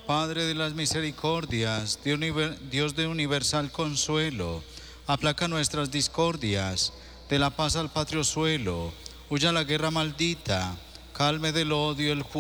Padre de las misericordias, Dios de universal consuelo, aplaca nuestras discordias, de la paz al patrio suelo, huya la guerra maldita, calme del odio el